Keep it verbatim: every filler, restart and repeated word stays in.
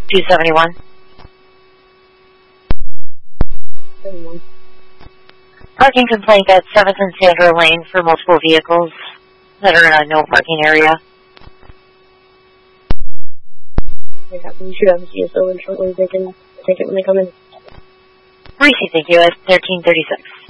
two seventy-one. seventy-one. Parking complaint at seventh and Sandra Lane for multiple vehicles that are in a no parking area. We should have a C S O in shortly. They can take it when they come in. Receive, thank you, at thirteen thirty-six.